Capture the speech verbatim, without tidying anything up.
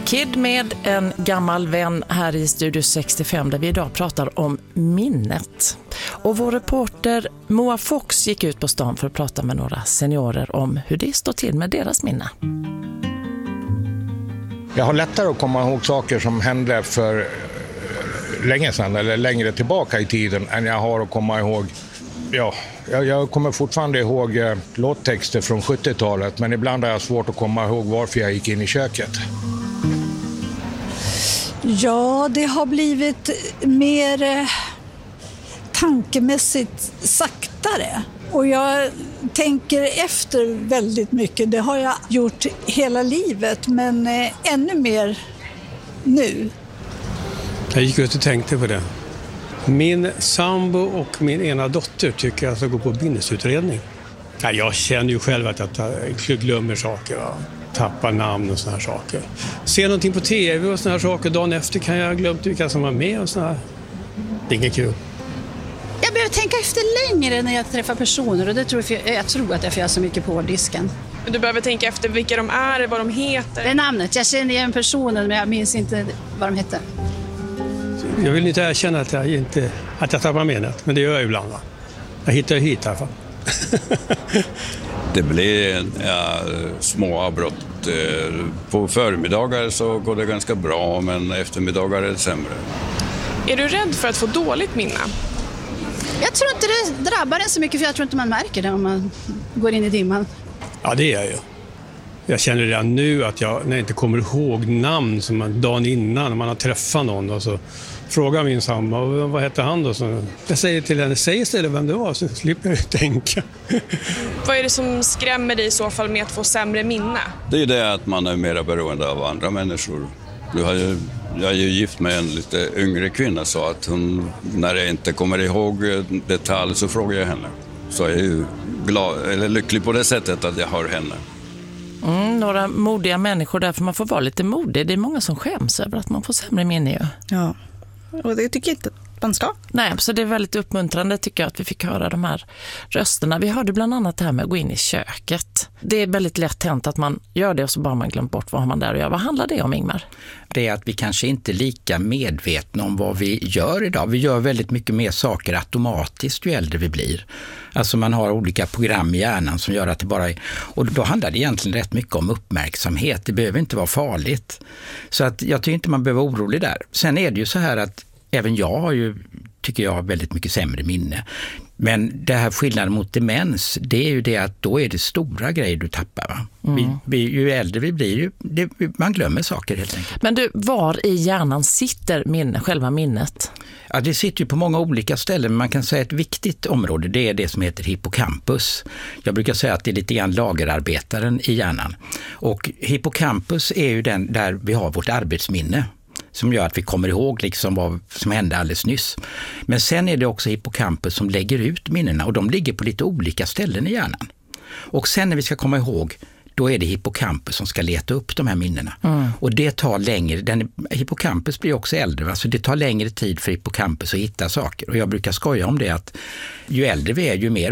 Kid med en gammal vän här i Studio sextiofem där vi idag pratar om minnet. Och vår reporter Moa Fox gick ut på stan för att prata med några seniorer om hur det står till med deras minne. Jag har lättare att komma ihåg saker som hände för länge sedan eller längre tillbaka i tiden än jag har att komma ihåg. Ja, jag, jag kommer fortfarande ihåg eh, låttexter från sjuttiotalet, men ibland har jag svårt att komma ihåg varför jag gick in i köket. Ja, det har blivit mer eh, tankemässigt saktare. Och jag tänker efter väldigt mycket. Det har jag gjort hela livet, men eh, ännu mer nu. Jag gick ut och tänkte på det. Min sambo och min ena dotter tycker jag ska gå på minnesutredning. Ja, jag känner ju själv att jag glömmer saker, va? Tappar namn och såna här saker. Ser någonting på tv och såna här saker, dagen efter kan jag glömma vilka som var med och såna här. Det är inget kul. Jag behöver tänka efter längre när jag träffar personer och det tror jag, jag tror att jag får så mycket på disken. Du behöver tänka efter vilka de är, vad de heter. Det är namnet. Jag känner igen personen men jag minns inte vad de heter. Jag vill inte erkänna att jag inte att jag tappar minnet, men det gör jag ibland. Va? Jag hittar ju hit i alla fall. Det blir ja, små avbrott. På förmiddagar så går det ganska bra, men eftermiddagar är det sämre. Är du rädd för att få dåligt minne? Jag tror inte det drabbar en så mycket, för jag tror inte man märker det om man går in i dimman. Ja, det är jag ju. Jag känner redan nu att jag när jag inte kommer ihåg namn som man dagen innan när man har träffat någon och så frågar min samma vad heter han då, så jag säger till henne, säg istället vem det var så slipper jag ju tänka. Vad är det som skrämmer dig i så fall med att få sämre minne? Det är det att man är mer beroende av andra människor. Du har ju, jag är ju gift med en lite yngre kvinna, så att hon, när jag inte kommer ihåg detalj så frågar jag henne. Så jag är ju glad, eller lycklig på det sättet att jag har henne. Mm, några modiga människor, därför man får vara lite modig. Det är många som skäms över att man får sämre minne. Ju. Ja, och det tycker jag inte att man ska. Nej, så det är väldigt uppmuntrande tycker jag att vi fick höra de här rösterna. Vi hörde bland annat det här med att gå in i köket. Det är väldigt lätt hänt att man gör det och så bara man glömt bort vad har man där att göra. Vad handlar det om, Ingmar? Det är att vi kanske inte är lika medvetna om vad vi gör idag. Vi gör väldigt mycket mer saker automatiskt ju äldre vi blir. Alltså man har olika program i hjärnan som gör att det bara är... Och då handlar det egentligen rätt mycket om uppmärksamhet. Det behöver inte vara farligt. Så att jag tycker inte man behöver vara orolig där. Sen är det ju så här att även jag har ju, tycker jag, har väldigt mycket sämre minne. Men det här skillnaden mot demens, det är ju det att då är det stora grejer du tappar. Va? Mm. Vi, vi, ju äldre vi blir, ju, det, man glömmer saker helt enkelt. Men du, var i hjärnan sitter minne, själva minnet? Ja, det sitter ju på många olika ställen, men man kan säga att ett viktigt område, det är det som heter hippocampus. Jag brukar säga att det är lite grann lagerarbetaren i hjärnan. Och hippocampus är ju den där vi har vårt arbetsminne, som gör att vi kommer ihåg liksom vad som hände alldeles nyss. Men sen är det också hippocampus som lägger ut minnena, och de ligger på lite olika ställen i hjärnan. Och sen när vi ska komma ihåg, då är det hippocampus som ska leta upp de här minnena. Mm. Och det tar längre, den, hippocampus blir också äldre, va? Så det tar längre tid för hippocampus att hitta saker. Och jag brukar skoja om det att ju äldre vi är, ju mer